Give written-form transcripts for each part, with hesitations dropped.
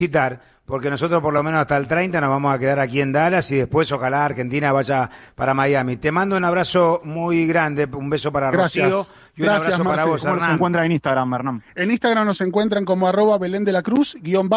visitar, porque nosotros por lo menos hasta el 30 nos vamos a quedar aquí en Dallas y después ojalá Argentina vaya para Miami. Te mando un abrazo muy grande, un beso para Rocío y un abrazo para vos, ¿Cómo Hernán. se encuentra en Instagram, Hernán? En Instagram nos encuentran como @Belén de la Cruz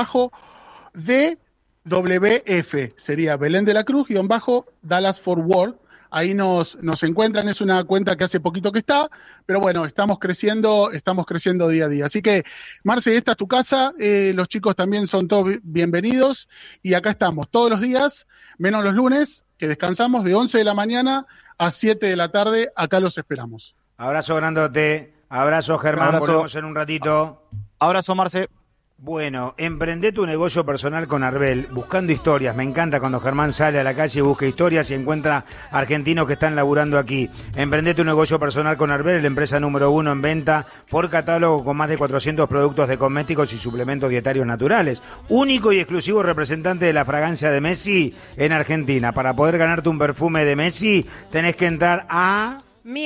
_DWF, sería Belén de la Cruz _Dallas Fort Worth. Ahí nos encuentran, es una cuenta que hace poquito que está, pero bueno, estamos creciendo día a día. Así que, Marce, esta es tu casa, los chicos también son todos bienvenidos, y acá estamos todos los días, menos los lunes, que descansamos de 11 de la mañana a 7 de la tarde, acá los esperamos. Abrazo grandote, abrazo Germán, Abrazo. volvemos en un ratito. Abrazo, Marce. Bueno, emprende tu negocio personal con Arbel, buscando historias. Me encanta cuando Germán sale a la calle y busca historias y encuentra argentinos que están laburando aquí. Emprende tu negocio personal con Arbel, la empresa número 1 en venta por catálogo con más de 400 productos de cosméticos y suplementos dietarios naturales. Único y exclusivo representante de la fragancia de Messi en Argentina. Para poder ganarte un perfume de Messi, tenés que entrar a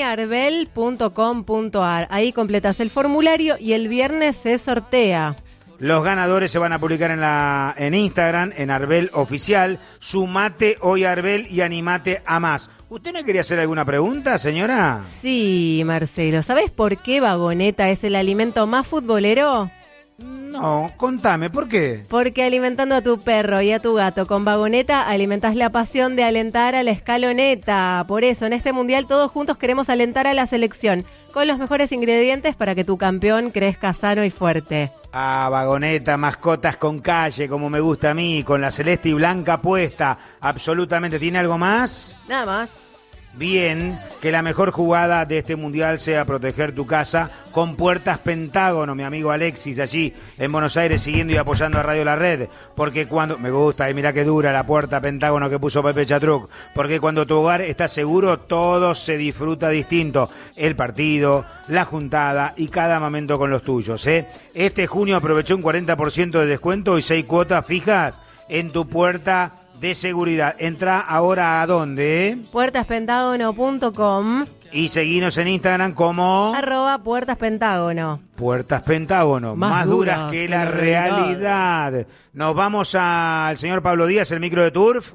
miarbel.com.ar. Ahí completas el formulario y el viernes se sortea. Los ganadores se van a publicar en Instagram, en Arbel Oficial. Sumate hoy a Arbel y animate a más. ¿Usted me quería hacer alguna pregunta, señora? Sí, Marcelo. ¿Sabes por qué Vagoneta es el alimento más futbolero? No, contame, ¿por qué? Porque alimentando a tu perro y a tu gato con Vagoneta alimentás la pasión de alentar a la escaloneta. Por eso, en este mundial todos juntos queremos alentar a la selección con los mejores ingredientes para que tu campeón crezca sano y fuerte. Ah, Vagoneta, mascotas con calle, como me gusta a mí, con la celeste y blanca puesta. Absolutamente. ¿Tiene algo más? Nada más. Bien, que la mejor jugada de este mundial sea proteger tu casa con Puertas Pentágono, mi amigo Alexis, allí en Buenos Aires, siguiendo y apoyando a Radio La Red, porque cuando, me gusta, y mira qué dura la Puerta Pentágono que puso Pepe Chatruc, porque cuando tu hogar está seguro, todo se disfruta distinto, el partido, la juntada y cada momento con los tuyos, ¿eh? Este junio aprovechó un 40% de descuento y 6 cuotas fijas en tu puerta de seguridad. Entra ahora a dónde, puertaspentágono.com y seguinos en Instagram como @puertaspentágono. Puertas Pentágono, más duras que la realidad. realidad. Nos vamos al señor Pablo Díaz, el micro de Turf.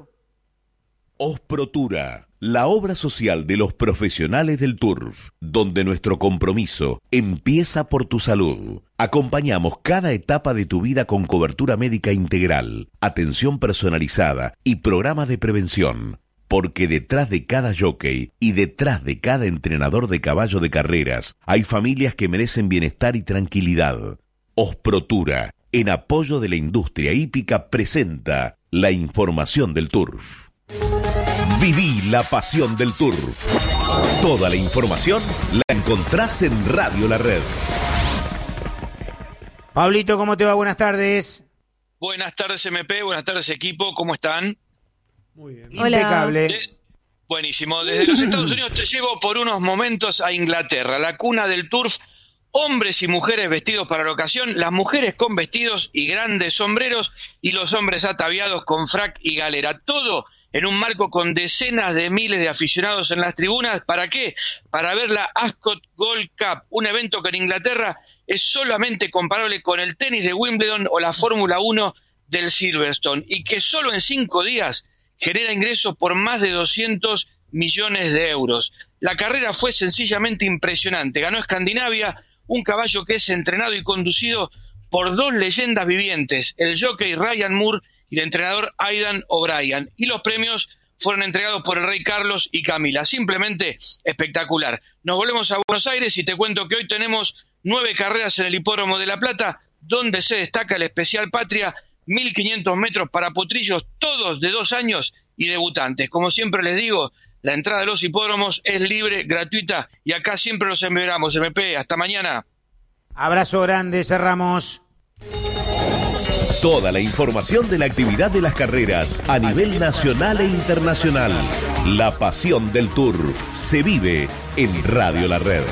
Osprotura, la obra social de los profesionales del turf, donde nuestro compromiso empieza por tu salud. Acompañamos cada etapa de tu vida con cobertura médica integral, atención personalizada y programas de prevención. Porque detrás de cada jockey y detrás de cada entrenador de caballo de carreras hay familias que merecen bienestar y tranquilidad. Osprotura, en apoyo de la industria hípica, presenta la información del turf. Viví la pasión del turf. Toda la información la encontrás en Radio La Red. Pablito, ¿cómo te va? Buenas tardes. Buenas tardes, MP. Buenas tardes, equipo. ¿Cómo están? Muy bien. Hola. Impecable. Buenísimo. Desde los Estados Unidos te llevo por unos momentos a Inglaterra, la cuna del turf. Hombres y mujeres vestidos para la ocasión, las mujeres con vestidos y grandes sombreros y los hombres ataviados con frac y galera. Todo en un marco con decenas de miles de aficionados en las tribunas. ¿Para qué? Para ver la Ascot Gold Cup, un evento que en Inglaterra es solamente comparable con el tenis de Wimbledon o la Fórmula 1 del Silverstone, y que solo en 5 días genera ingresos por más de 200 millones de euros. La carrera fue sencillamente impresionante. Ganó Escandinavia, un caballo que es entrenado y conducido por 2 leyendas vivientes, el jockey Ryan Moore y el entrenador Aidan O'Brien. Y los premios fueron entregados por el rey Carlos y Camila. Simplemente espectacular. Nos volvemos a Buenos Aires y te cuento que hoy tenemos 9 carreras en el Hipódromo de La Plata, donde se destaca el Especial Patria, 1500 metros para potrillos, todos de 2 años y debutantes. Como siempre les digo, la entrada de los hipódromos es libre, gratuita, y acá siempre los esperamos, MP. Hasta mañana. Abrazo grande, cerramos. Toda la información de la actividad de las carreras a nivel nacional e internacional. La pasión del turf se vive en Radio La Red.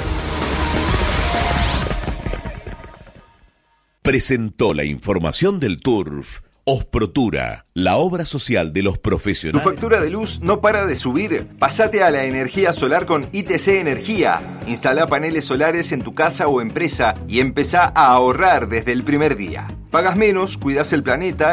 Presentó la información del turf. Osprotura, la obra social de los profesionales. ¿Tu factura de luz no para de subir? Pásate a la energía solar con ITC Energía. Instala paneles solares en tu casa o empresa y empezá a ahorrar desde el primer día. Pagas menos, cuidas el planeta